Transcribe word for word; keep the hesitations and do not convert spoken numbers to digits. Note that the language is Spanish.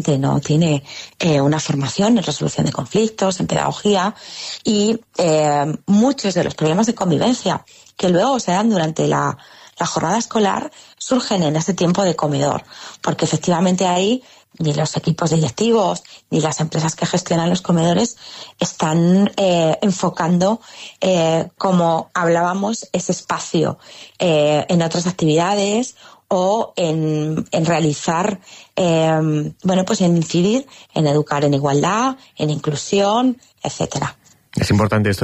evidentemente no tiene eh, una formación en resolución de conflictos, en pedagogía, y eh, muchos de los problemas de convivencia que luego se dan durante la, la jornada escolar surgen en ese tiempo de comedor, porque efectivamente ahí ni los equipos directivos ni las empresas que gestionan los comedores están eh, enfocando, eh, como hablábamos, ese espacio eh, en otras actividades o en, en realizar, eh, bueno, pues en incidir, en educar en igualdad, en inclusión, etcétera. Es importante esto